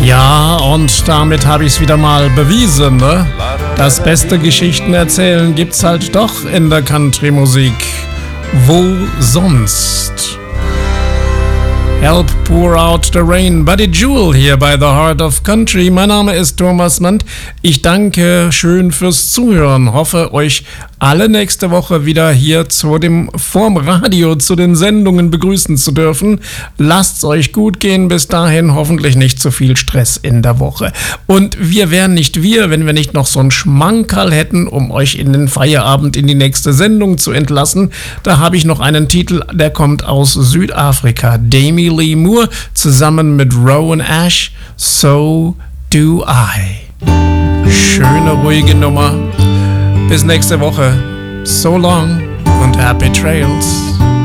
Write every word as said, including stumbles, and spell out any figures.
Ja, und damit habe ich es wieder mal bewiesen, ne? Das beste Geschichten erzählen gibt's halt doch in der Country-Musik. Wo sonst? Help pour out the rain, Buddy Jewel hier bei The Heart of Country. Mein Name ist Thomas Mann. Ich danke schön fürs Zuhören. Hoffe, euch alle nächste Woche wieder hier zu dem vorm Radio zu den Sendungen begrüßen zu dürfen. Lasst's euch gut gehen. Bis dahin hoffentlich nicht zu viel Stress in der Woche. Und wir wären nicht wir, wenn wir nicht noch so einen Schmankerl hätten, um euch in den Feierabend in die nächste Sendung zu entlassen. Da habe ich noch einen Titel, der kommt aus Südafrika. Demi Lee Moore zusammen mit Rowan Ash, So Do I. Schöne, ruhige Nummer. Bis nächste Woche. So long und happy trails.